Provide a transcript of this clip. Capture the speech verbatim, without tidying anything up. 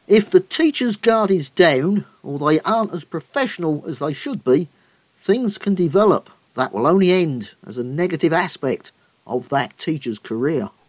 If the teacher's guard is down, or they aren't as professional as they should be, things can develop that will only end as a negative aspect of that teacher's career.